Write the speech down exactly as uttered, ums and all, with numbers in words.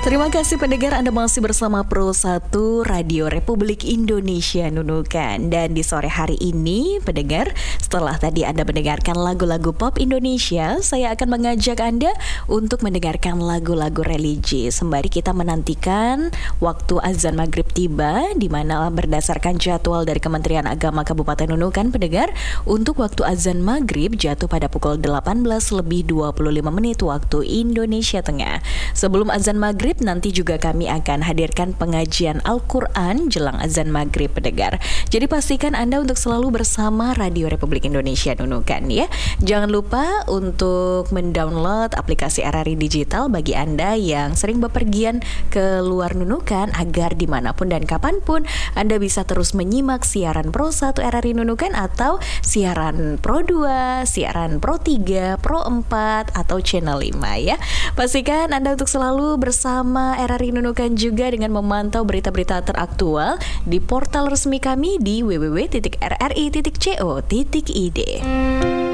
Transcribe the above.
Terima kasih pendengar, Anda masih bersama Pro satu Radio Republik Indonesia Nunukan. Dan di sore hari ini pendengar, setelah tadi Anda mendengarkan lagu-lagu pop Indonesia, saya akan mengajak Anda untuk mendengarkan lagu-lagu religi sembari kita menantikan waktu azan maghrib tiba, di mana berdasarkan jadwal dari Kementerian Agama Kabupaten Nunukan pendengar, untuk waktu azan maghrib jatuh pada pukul delapan belas lebih dua puluh lima menit waktu Indonesia Tengah. Sebelum azan maghrib nanti juga kami akan hadirkan pengajian Al-Quran jelang azan maghrib pendengar. Jadi pastikan Anda untuk selalu bersama Radio Republik Indonesia Nunukan ya. Jangan lupa untuk mendownload aplikasi R R I Digital bagi Anda yang sering bepergian ke luar Nunukan, agar dimanapun dan kapanpun Anda bisa terus menyimak siaran Pro satu R R I Nunukan atau siaran Pro dua, siaran Pro tiga, Pro empat atau Channel lima ya. Pastikan Anda untuk selalu bersama R R I Nunukan juga dengan memantau berita-berita teraktual di portal resmi kami di w w w titik r r i titik co titik i d.